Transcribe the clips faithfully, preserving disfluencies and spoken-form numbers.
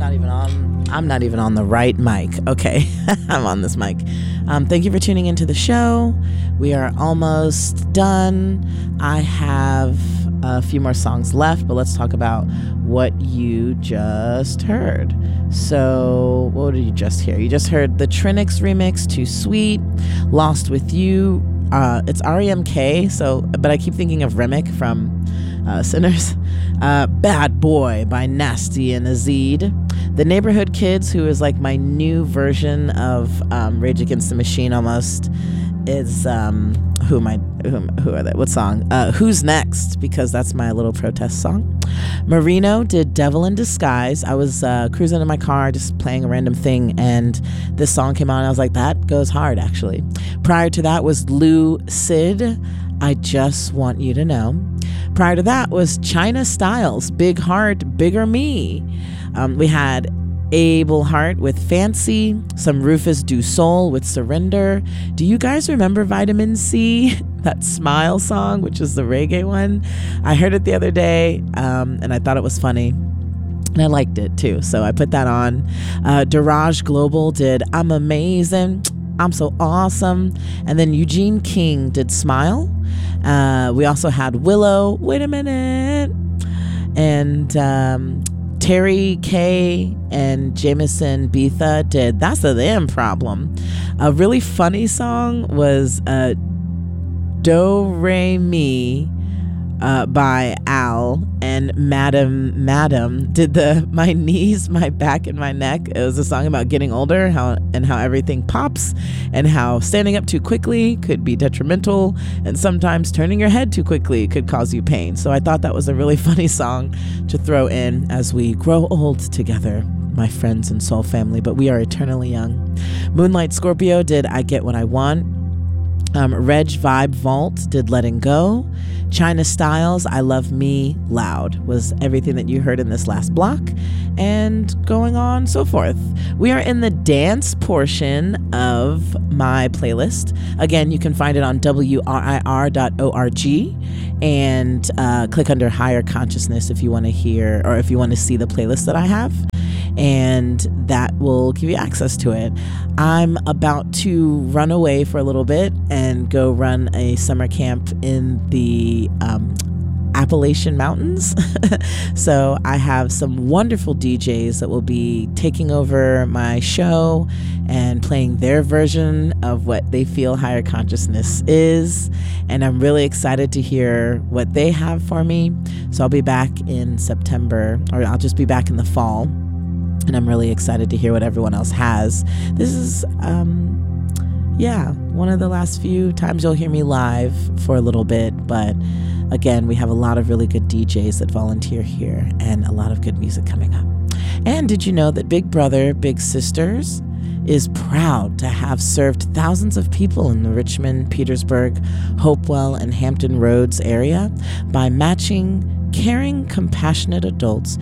not even on. I'm not even on the right mic. Okay, I'm on this mic. Um, thank you for tuning into the show. We are almost done. I have a few more songs left, but let's talk about what you just heard. So, what did you just hear? You just heard the Trinix remix to Sweet, Lost With You. Uh, it's R E M K, so, but I keep thinking of Remick from uh, Sinners. Uh, Bad Boy by Nasty and Azid. The Neighborhood Kids, who is like my new version of um, Rage Against the Machine almost, is um, who am I? Who, who are they? What song? Uh, Who's Next? Because that's my little protest song. Marino did Devil in Disguise. I was uh, cruising in my car, just playing a random thing, and this song came on, and I was like, that goes hard, actually. Prior to that was Lou Sid, I Just Want You to Know. Prior to that was China Styles, Big Heart, Bigger Me. Um, we had Abel Hart with Fancy, some Rufus Du Sol with Surrender. Do you guys remember Vitamin C? That Smile song, which is the reggae one? I heard it the other day, um, and I thought it was funny. And I liked it too, so I put that on. Uh, Daraj Global did I'm Amazing, I'm So Awesome. And then Eugene King did Smile. Uh, we also had Willow, Wait a Minute. And um, Terry K and Jameson Betha did That's a Them Problem. A really funny song was uh, Do Re Mi uh, by Al, and Madam Madam did the My Knees, My Back, and My Neck. It was a song about getting older, how and how everything pops, and how standing up too quickly could be detrimental, and sometimes turning your head too quickly could cause you pain. So I thought that was a really funny song to throw in as we grow old together, my friends and soul family, but we are eternally young. Moonlight Scorpio did I Get What I Want. Um, Reg Vibe Vault did Letting Go. China Styles, I Love Me Loud was everything that you heard in this last block, and going on so forth. We are in the dance portion of my playlist. Again, you can find it on W R I R dot org and uh, click under Higher Consciousness if you want to hear, or if you want to see the playlist that I have, and that will give you access to it. I'm about to run away for a little bit and go run a summer camp in the um, Appalachian Mountains. So I have some wonderful D Js that will be taking over my show and playing their version of what they feel higher consciousness is. And I'm really excited to hear what they have for me. So I'll be back in September, or I'll just be back in the fall. And I'm really excited to hear what everyone else has. This is, um, yeah, one of the last few times you'll hear me live for a little bit. But again, we have a lot of really good D Js that volunteer here and a lot of good music coming up. And did you know that Big Brother, Big Sisters is proud to have served thousands of people in the Richmond, Petersburg, Hopewell, and Hampton Roads area by matching caring, compassionate adults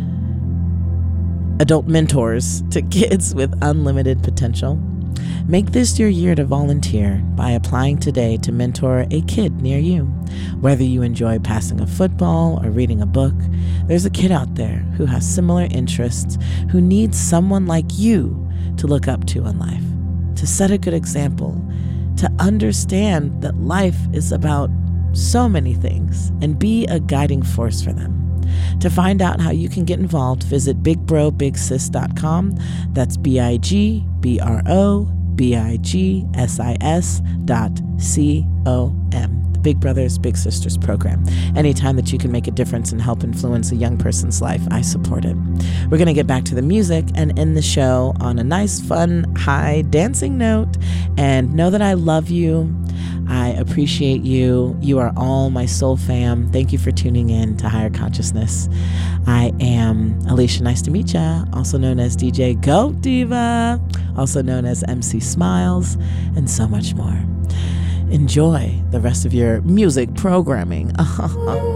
adult mentors to kids with unlimited potential. Make this your year to volunteer by applying today to mentor a kid near you. Whether you enjoy passing a football or reading a book, there's a kid out there who has similar interests, who needs someone like you to look up to in life, to set a good example, to understand that life is about so many things and be a guiding force for them. To find out how you can get involved, visit big bro big sis dot com. That's B I G B R O B I G S I S dot C O M. The Big Brothers Big Sisters program. Anytime that you can make a difference and help influence a young person's life, I support it. We're going to get back to the music and end the show on a nice, fun, high dancing note. And know that I love you. I appreciate you. You are all my soul fam. Thank you for tuning in to Higher Consciousness. I am Alicia, nice to meet ya, also known as D J Goat Diva, also known as M C Smiles, and so much more. Enjoy the rest of your music programming.